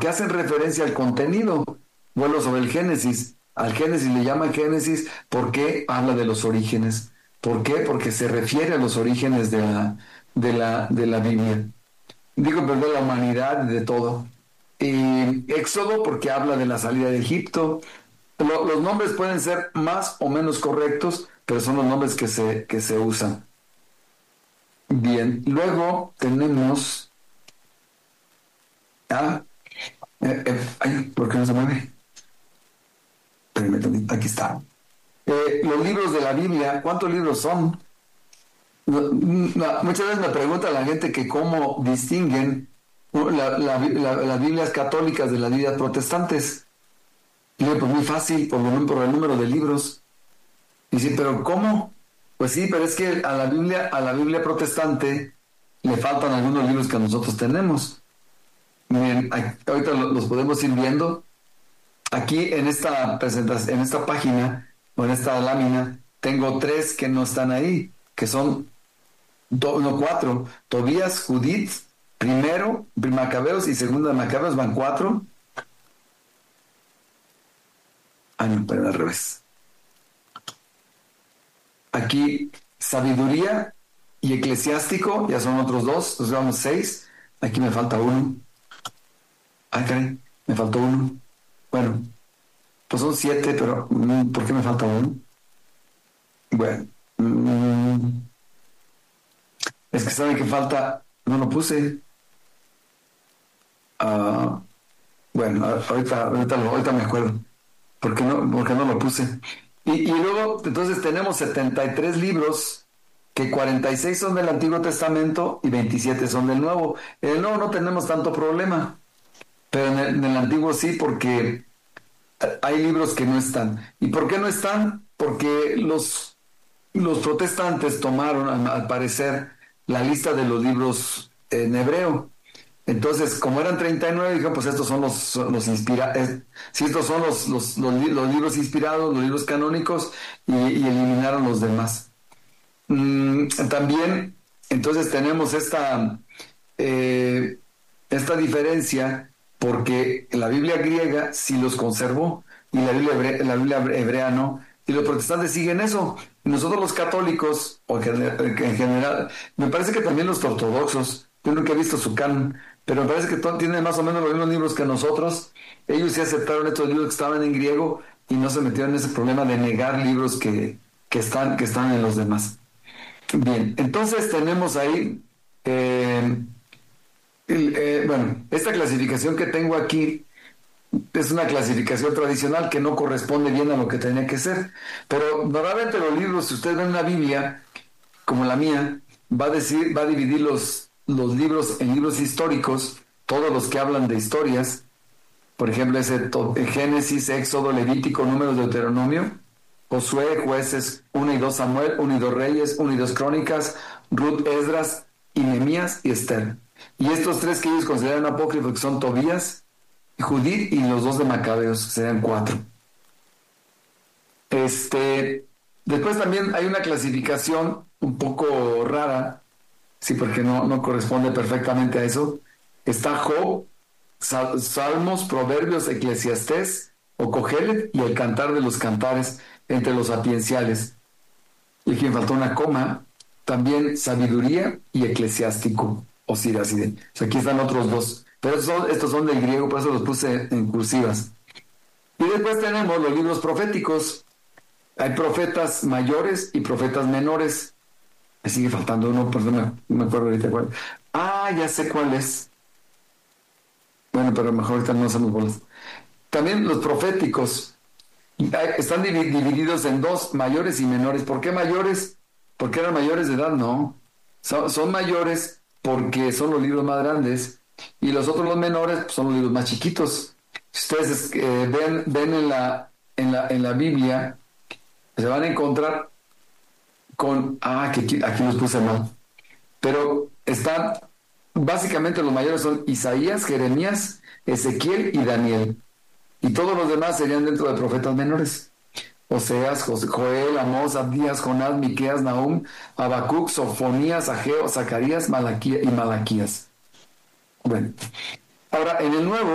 porque hacen referencia al contenido. Vuelvo sobre el Génesis. Al Génesis le llaman Génesis porque habla de los orígenes. ¿Por qué? Porque se refiere a los orígenes de la Biblia. Digo, pero de la humanidad y de todo. Y Éxodo porque habla de la salida de Egipto. Los nombres pueden ser más o menos correctos, pero son los nombres que se usan. Bien, luego tenemos... Ay, ¿por qué no se mueve? Permítame, aquí está. Los libros de la Biblia, ¿cuántos libros son? Muchas veces me pregunta la gente que cómo distinguen las Biblias católicas de las Biblias protestantes. Y yo, pues muy fácil, por el número de libros. Y sí, pero ¿cómo? Pues sí, pero es que a la Biblia protestante le faltan algunos libros que nosotros tenemos. Miren, ahorita los podemos ir viendo. Aquí en esta presentación, en esta página o en esta lámina, tengo 3 que no están ahí, que son no 4. Tobías, Judith, primero, Macabeos y segunda de Macabeos van 4. Ah, no, pero al revés. Aquí sabiduría y eclesiástico, ya son otros 2, entonces vamos 6. Aquí me falta 1. Ay, caray, me faltó 1. Bueno, pues son 7, pero ¿por qué me falta 1? Bueno, es que saben que falta, no lo puse. Ah, bueno, ahorita me acuerdo. ¿Por qué no lo puse? Y luego, entonces tenemos 73 libros, que 46 son del Antiguo Testamento y 27 son del Nuevo. En el Nuevo no tenemos tanto problema, pero en el Antiguo sí, porque hay libros que no están. ¿Y por qué no están? Porque los protestantes tomaron, al parecer, la lista de los libros en hebreo. Entonces, como eran 39, dijeron, pues estos son los inspirados, sí, estos son los libros inspirados, los libros canónicos, y eliminaron los demás. También, entonces tenemos esta diferencia, porque la Biblia griega sí los conservó, y la Biblia hebrea no, y los protestantes siguen eso. Y nosotros los católicos, o en general, me parece que también los ortodoxos, yo nunca he visto su canon, pero me parece que tienen más o menos los mismos libros que nosotros. Ellos sí aceptaron estos libros que estaban en griego y no se metieron en ese problema de negar libros que están en los demás. Bien, entonces tenemos ahí, bueno, esta clasificación que tengo aquí es una clasificación tradicional que no corresponde bien a lo que tenía que ser. Pero normalmente los libros, si ustedes ven una Biblia como la mía, va a dividir los libros en libros históricos, todos los que hablan de historias. Por ejemplo, Génesis, Éxodo, Levítico, Números, Deuteronomio, Josué, Jueces 1 y 2, Samuel, 1 y 2 Reyes, 1 y 2 Crónicas, Ruth, Esdras, y Nehemías y Esther. Y estos 3 que ellos consideran apócrifos, que son Tobías, Judith y los 2 de Macabeos, serían 4. Después también hay una clasificación un poco rara, sí, porque no corresponde perfectamente a eso. Está Job, Salmos, Proverbios, Eclesiastés, o Cogelet y el Cantar de los Cantares entre los sapienciales. Y aquí me faltó una coma, también sabiduría y eclesiástico, o Siracide. O sea, aquí están otros 2. Pero estos son del griego, por eso los puse en cursivas. Y después tenemos los libros proféticos. Hay profetas mayores y profetas menores. Me sigue faltando uno, pero no me acuerdo ahorita cuál. Ah, ya sé cuál es. Bueno, pero mejor ahorita no hacemos bolas. También los proféticos están divididos en 2, mayores y menores. ¿Por qué mayores? ¿Porque eran mayores de edad? No. Son mayores porque son los libros más grandes, y los otros, los menores, pues, son los libros más chiquitos. Si ustedes ven en la Biblia, se van a encontrar con... que aquí los puse mal. Pero básicamente los mayores son Isaías, Jeremías, Ezequiel y Daniel. Y todos los demás serían dentro de profetas menores. Oseas, Joel, Amós, Abdías, Jonás, Miqueas, Nahum, Habacuc, Sofonías, Ageo, Zacarías, y Malaquías. Bueno, ahora en el Nuevo